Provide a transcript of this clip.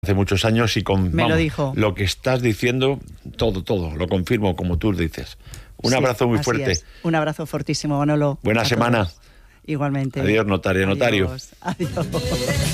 hace muchos años y Me lo dijo. lo que estás diciendo, todo, lo confirmo como tú dices. Un abrazo muy fuerte. Es. Un abrazo fortísimo, Manolo. Buena semana. Todos. Igualmente. Adiós, notario. Adiós.